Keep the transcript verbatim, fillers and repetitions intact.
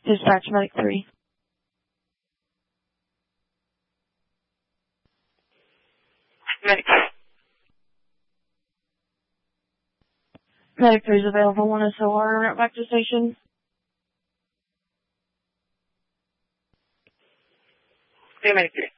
Dispatch Medic three. Medic. Medic three is available. One S O R. Route back to station. Okay, Medic three.